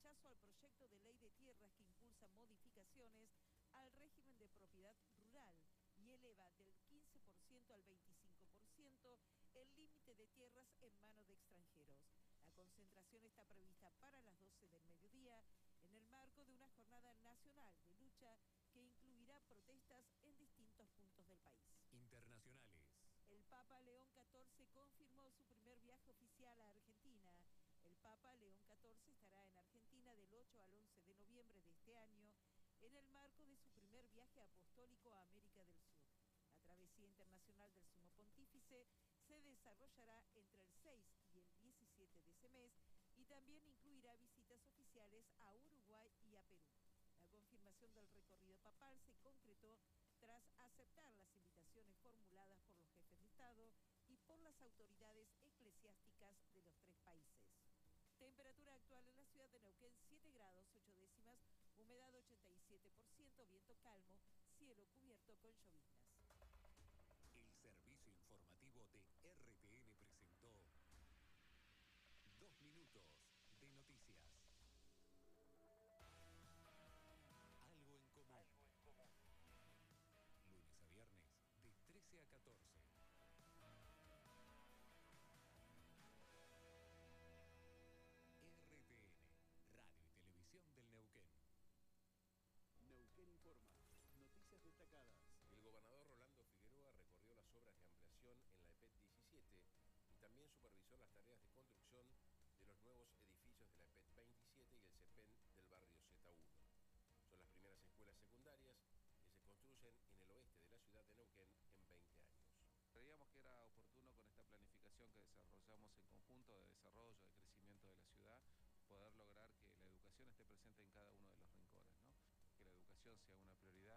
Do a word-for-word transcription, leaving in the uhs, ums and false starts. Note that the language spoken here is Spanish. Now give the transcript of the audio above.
rechazo al proyecto de ley de tierras que impulsa modificaciones al régimen de propiedad rural y eleva del quince por ciento al veinticinco por ciento el límite de tierras en manos de extranjeros. La concentración está prevista para las doce del mediodía en el marco de una jornada nacional de lucha que incluirá protestas en distintos puntos del país. Internacionales. El Papa León catorce confirmó su primer viaje oficial a Argentina. El Papa León catorce estará en Argentina del ocho al once de noviembre de este año en el marco de su primer viaje apostólico a América del Sur. La travesía internacional del Sumo Pontífice se desarrollará entre el seis y el diecisiete de ese mes y también incluirá visitas oficiales a Uruguay y a Perú. La confirmación del recorrido papal se concretó tras aceptar las invitaciones formuladas por los jefes de Estado y por las autoridades eclesiásticas de los tres países. Temperatura actual en la ciudad de Neuquén, siete grados ocho décimas, humedad ochenta y siete por ciento, viento calmo, cielo cubierto con lloviznas. El servicio informativo de R T N presentó Dos Minutos de Noticias. Algo en común. Algo en común. Lunes a viernes, de trece a catorce. R T N, Radio y Televisión del Neuquén. Neuquén Informa. Noticias destacadas. El gobernador Rolando Figueroa recorrió las obras de ampliación en la E P E T diecisiete y también supervisó las tareas de construcción de los nuevos edificios de la E P E T veintisiete y el CEPEN del barrio Z uno. Son las primeras escuelas secundarias que se construyen en el oeste de la ciudad de Neuquén en veinte años. Creíamos que era oportuno con esta planificación que desarrollamos en conjunto de desarrollo, de crecimiento de la ciudad, poder lograr que la educación esté presente en cada uno de los rincones, ¿no? Que la educación sea una prioridad.